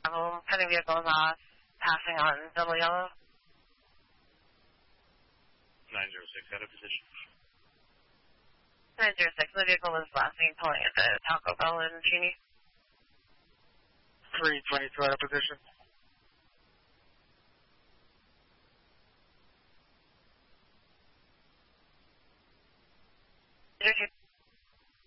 Pending vehicles passing on double yellow. 906 out of position. 906, the vehicle was last seen pulling at the Taco Bell in Cheney. 322 out of position.